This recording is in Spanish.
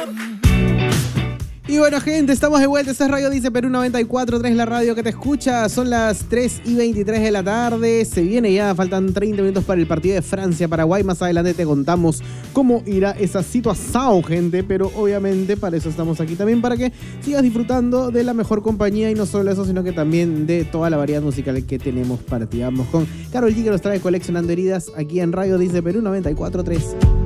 Y bueno, gente, estamos de vuelta. Esta es Radio Dice Perú 94.3, la radio que te escucha. Son las 3:23 de la tarde. Se viene ya, faltan 30 minutos para el partido de Francia-Paraguay. Más adelante te contamos cómo irá esa situación, gente. Pero obviamente para eso estamos aquí también, para que sigas disfrutando de la mejor compañía. Y no solo eso, sino que también de toda la variedad musical que tenemos para ti. Vamos con Karol G, que nos trae Coleccionando Heridas aquí en Radio Dice Perú 94.3.